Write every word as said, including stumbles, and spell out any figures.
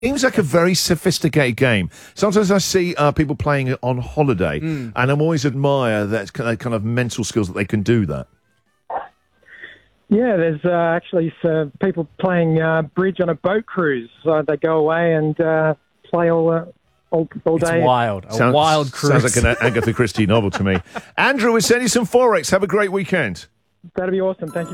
Seems like a very sophisticated game. Sometimes I see uh, people playing it on holiday, mm. and I'm always admire that kind of mental skills that they can do that. Yeah, there's uh, actually uh, people playing uh, bridge on a boat cruise. So they go away and uh, play all, uh, all, all day. It's wild. A sounds, wild cruise. Sounds like an Agatha Christie novel to me. Andrew, we'll send you some Forex. Have a great weekend. That'd be awesome. Thank you.